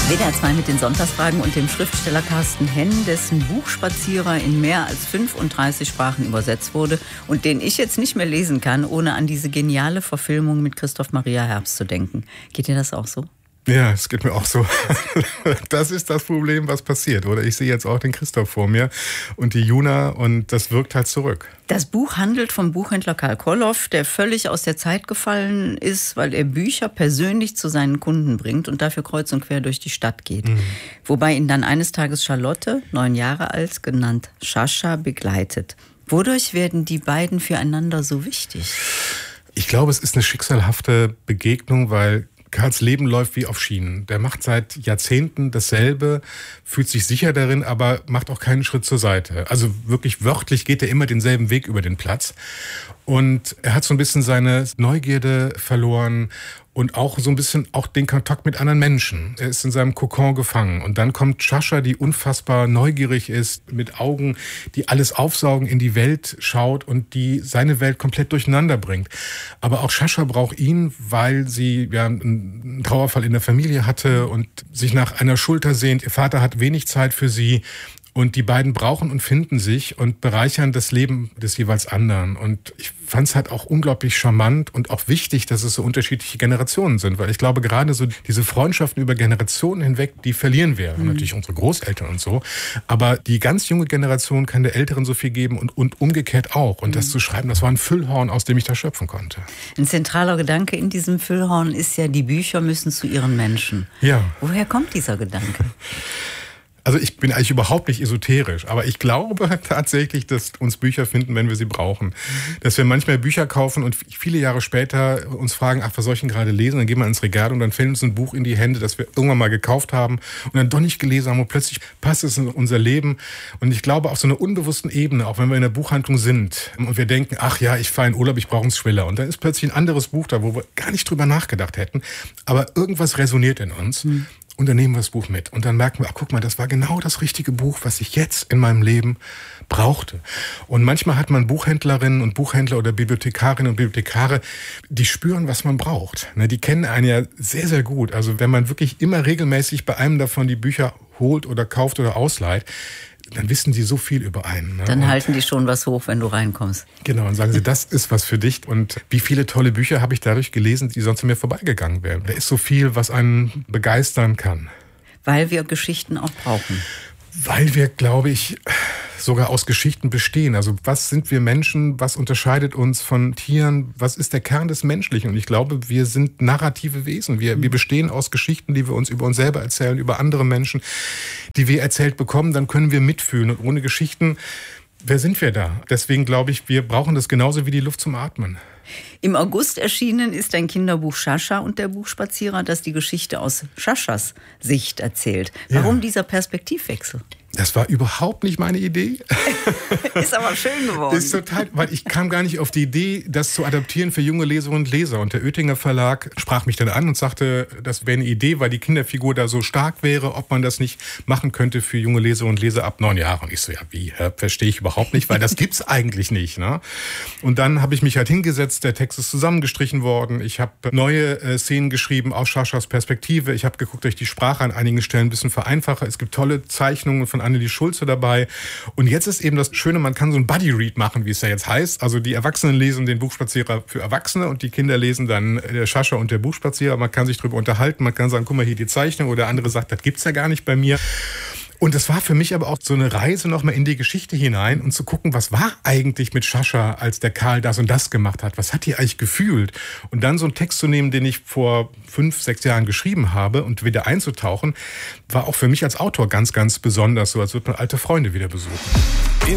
WDR 2 mit den Sonntagsfragen und dem Schriftsteller Carsten Henn, dessen Buchspazierer in mehr als 35 Sprachen übersetzt wurde und den ich jetzt nicht mehr lesen kann, ohne an diese geniale Verfilmung mit Christoph Maria Herbst zu denken. Geht dir das auch so? Ja, es geht mir auch so. Das ist das Problem, was passiert. Oder ich sehe jetzt auch den Christoph vor mir und die Juna und das wirkt halt zurück. Das Buch handelt vom Buchhändler Karl Kolloff, der völlig aus der Zeit gefallen ist, weil er Bücher persönlich zu seinen Kunden bringt und dafür kreuz und quer durch die Stadt geht. Wobei ihn dann eines Tages Charlotte, 9 Jahre alt, genannt Sascha, begleitet. Wodurch werden die beiden füreinander so wichtig? Ich glaube, es ist eine schicksalhafte Begegnung, weil Karls Leben läuft wie auf Schienen. Der macht seit Jahrzehnten dasselbe, fühlt sich sicher darin, aber macht auch keinen Schritt zur Seite. Also wirklich wörtlich geht er immer denselben Weg über den Platz. Und er hat so ein bisschen seine Neugierde verloren und auch so ein bisschen auch den Kontakt mit anderen Menschen. Er ist in seinem Kokon gefangen. Und dann kommt Sascha, die unfassbar neugierig ist, mit Augen, die alles aufsaugen, in die Welt schaut und die seine Welt komplett durcheinander bringt. Aber auch Sascha braucht ihn, weil sie ja einen Trauerfall in der Familie hatte und sich nach einer Schulter sehnt. Ihr Vater hat wenig Zeit für sie. Und die beiden brauchen und finden sich und bereichern das Leben des jeweils anderen. Und ich fand es halt auch unglaublich charmant und auch wichtig, dass es so unterschiedliche Generationen sind. Weil ich glaube, gerade so diese Freundschaften über Generationen hinweg, die verlieren wir. Natürlich unsere Großeltern und so. Aber die ganz junge Generation kann der Älteren so viel geben und umgekehrt auch. Und das zu schreiben, das war ein Füllhorn, aus dem ich da schöpfen konnte. Ein zentraler Gedanke in diesem Füllhorn ist ja, die Bücher müssen zu ihren Menschen. Ja. Woher kommt dieser Gedanke? Also ich bin eigentlich überhaupt nicht esoterisch, aber ich glaube tatsächlich, dass uns Bücher finden, wenn wir sie brauchen. Dass wir manchmal Bücher kaufen und viele Jahre später uns fragen, ach, was soll ich denn gerade lesen? Dann gehen wir ins Regal und dann fällt uns ein Buch in die Hände, das wir irgendwann mal gekauft haben und dann doch nicht gelesen haben und plötzlich passt es in unser Leben. Und ich glaube, auf so einer unbewussten Ebene, auch wenn wir in der Buchhandlung sind und wir denken, ach ja, ich fahre in Urlaub, ich brauche einen Thriller. Und dann ist plötzlich ein anderes Buch da, wo wir gar nicht drüber nachgedacht hätten, aber irgendwas resoniert in uns. Und dann nehmen wir das Buch mit. Und dann merken wir, ach guck mal, das war genau das richtige Buch, was ich jetzt in meinem Leben brauchte. Und manchmal hat man Buchhändlerinnen und Buchhändler oder Bibliothekarinnen und Bibliothekare, die spüren, was man braucht. Die kennen einen ja sehr, sehr gut. Also wenn man wirklich immer regelmäßig bei einem davon die Bücher holt oder kauft oder ausleiht, dann wissen die so viel über einen. Dann halten die schon was hoch, wenn du reinkommst. Genau, und sagen sie, das ist was für dich. Und wie viele tolle Bücher habe ich dadurch gelesen, die sonst an mir vorbeigegangen wären. Da ist so viel, was einen begeistern kann. Weil wir Geschichten auch brauchen. Weil wir, glaube ich, sogar aus Geschichten bestehen. Also was sind wir Menschen? Was unterscheidet uns von Tieren? Was ist der Kern des Menschlichen? Und ich glaube, wir sind narrative Wesen. Wir bestehen aus Geschichten, die wir uns über uns selber erzählen, über andere Menschen, die wir erzählt bekommen. Dann können wir mitfühlen. Und ohne Geschichten, wer sind wir da? Deswegen glaube ich, wir brauchen das genauso wie die Luft zum Atmen. Im August erschienen ist ein Kinderbuch Sascha und der Buchspazierer, das die Geschichte aus Saschas Sicht erzählt. Warum dieser Perspektivwechsel? Das war überhaupt nicht meine Idee. Ist aber schön geworden. Ist total, weil ich kam gar nicht auf die Idee, das zu adaptieren für junge Leserinnen und Leser. Und der Oettinger Verlag sprach mich dann an und sagte, das wäre eine Idee, weil die Kinderfigur da so stark wäre, ob man das nicht machen könnte für junge Leserinnen und Leser ab 9 Jahren. Und ich so, ja, wie? Verstehe ich überhaupt nicht, weil das gibt's eigentlich nicht. Ne? Und dann habe ich mich halt hingesetzt, der Text ist zusammengestrichen worden. Ich habe neue Szenen geschrieben aus Saschas Perspektive. Ich habe geguckt, dass ich die Sprache an einigen Stellen ein bisschen vereinfache. Es gibt tolle Zeichnungen von Annelie Schulze dabei. Und jetzt ist eben das Schöne, man kann so ein Buddy-Read machen, wie es ja jetzt heißt. Also die Erwachsenen lesen den Buchspazierer für Erwachsene und die Kinder lesen dann der Sascha und der Buchspazierer. Man kann sich darüber unterhalten, man kann sagen, guck mal hier die Zeichnung, oder der andere sagt, das gibt's ja gar nicht bei mir. Und das war für mich aber auch so eine Reise nochmal in die Geschichte hinein und zu gucken, was war eigentlich mit Sascha, als der Karl das und das gemacht hat? Was hat die eigentlich gefühlt? Und dann so einen Text zu nehmen, den ich vor 5, 6 Jahren geschrieben habe und wieder einzutauchen, war auch für mich als Autor ganz, ganz besonders, so als würde man alte Freunde wieder besuchen.